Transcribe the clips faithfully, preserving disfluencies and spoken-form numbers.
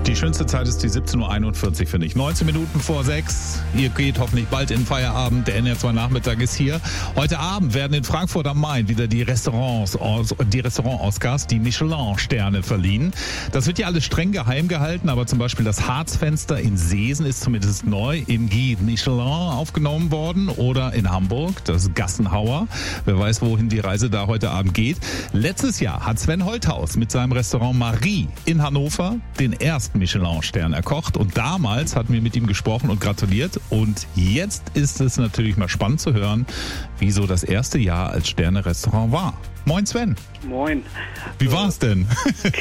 Die schönste Zeit ist die siebzehn Uhr einundvierzig, finde ich. neunzehn Minuten vor sechs. Ihr geht hoffentlich bald in den Feierabend. Der N R zwei Nachmittag ist hier. Heute Abend werden in Frankfurt am Main wieder die Restaurants, die Restaurant-Oscars, die Michelin-Sterne verliehen. Das wird ja alles streng geheim gehalten, aber zum Beispiel das Harzfenster in Seesen ist zumindest neu im Guide Michelin aufgenommen worden oder in Hamburg, das Gassenhauer. Wer weiß, wohin die Reise da heute Abend geht. Letztes Jahr hat Sven Holthaus mit seinem Restaurant Marie in Hannover den ersten Michelin-Stern erkocht und damals hatten wir mit ihm gesprochen und gratuliert und jetzt ist es natürlich mal spannend zu hören, wie so das erste Jahr als Sterne-Restaurant war. Moin Sven. Moin. Wie war es denn?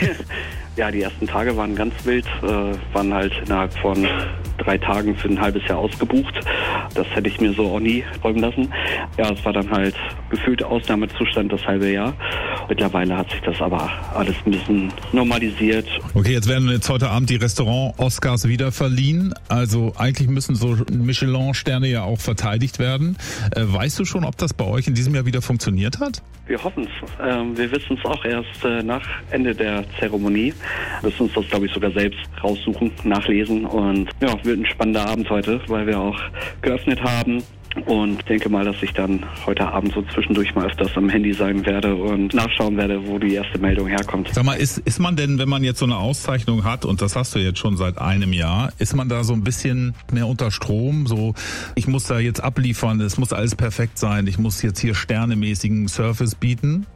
Ja, die ersten Tage waren ganz wild, äh, waren halt innerhalb von drei Tagen für ein halbes Jahr ausgebucht. Das hätte ich mir so auch nie träumen lassen. Ja, es war dann halt gefühlt Ausnahmezustand das halbe Jahr. Mittlerweile hat sich das aber alles ein bisschen normalisiert. Okay, jetzt werden jetzt heute Abend die Restaurant-Oscars wieder verliehen. Also eigentlich müssen so Michelin-Sterne ja auch verteidigt werden. Äh, weißt du schon, ob das bei euch in diesem Jahr wieder funktioniert hat? Wir hoffen es. Ähm, wir wissen es auch erst äh, nach Ende der Zeremonie. Wir müssen uns das, glaube ich, sogar selbst raussuchen, nachlesen. Und ja, wird ein spannender Abend heute, weil wir auch geöffnet haben. Und denke mal, dass ich dann heute Abend so zwischendurch mal öfters am Handy sein werde und nachschauen werde, wo die erste Meldung herkommt. Sag mal, ist, ist man denn, wenn man jetzt so eine Auszeichnung hat, und das hast du jetzt schon seit einem Jahr, ist man da so ein bisschen mehr unter Strom? So, ich muss da jetzt abliefern, es muss alles perfekt sein, ich muss jetzt hier sternemäßigen Service bieten?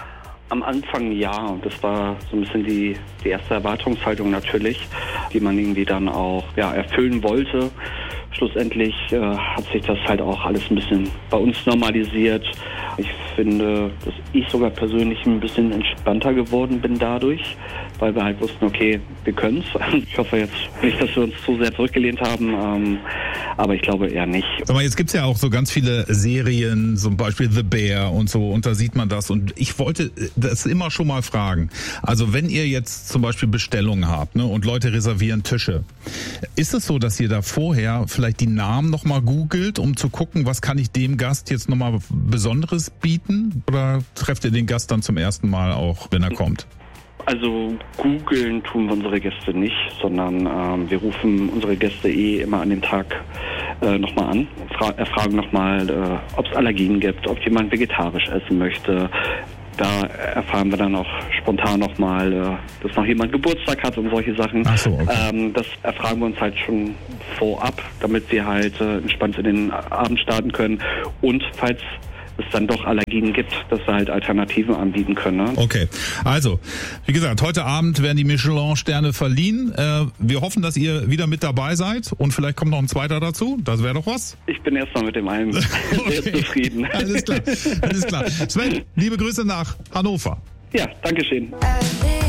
Am Anfang ja, und das war so ein bisschen die, die erste Erwartungshaltung natürlich, die man irgendwie dann auch ja, erfüllen wollte. Schlussendlich äh, hat sich das halt auch alles ein bisschen bei uns normalisiert. Ich finde, dass ich sogar persönlich ein bisschen entspannter geworden bin dadurch, weil wir halt wussten, okay, wir können es. Ich hoffe jetzt nicht, dass wir uns zu sehr zurückgelehnt haben, ähm, aber ich glaube eher nicht. Sag mal, jetzt gibt's ja auch so ganz viele Serien, zum Beispiel The Bear und so, und da sieht man das. Und ich wollte das immer schon mal fragen. Also wenn ihr jetzt zum Beispiel Bestellungen habt, ne, und Leute reservieren Tische, ist es so, dass ihr da vorher vielleicht die Namen nochmal googelt, um zu gucken, was kann ich dem Gast jetzt nochmal Besonderes bieten? Oder trefft ihr den Gast dann zum ersten Mal auch, wenn er kommt? Also googeln tun wir unsere Gäste nicht, sondern ähm, wir rufen unsere Gäste eh immer an dem Tag äh, nochmal an, fra- erfragen nochmal, äh, ob es Allergien gibt, ob jemand vegetarisch essen möchte. Da erfahren wir dann auch spontan nochmal, äh, dass noch jemand Geburtstag hat und solche Sachen. Ach so, okay. ähm, das erfragen wir uns halt schon vorab, damit wir halt äh, entspannt in den Abend starten können. Und falls es dann doch Allergien gibt, dass wir halt Alternativen anbieten können. Ne? Okay, also, wie gesagt, heute Abend werden die Michelin-Sterne verliehen. Äh, wir hoffen, dass ihr wieder mit dabei seid und vielleicht kommt noch ein zweiter dazu. Das wäre doch was. Ich bin erstmal mit dem einen okay. sehr zufrieden. Alles klar, alles klar. Sven, liebe Grüße nach Hannover. Ja, danke schön.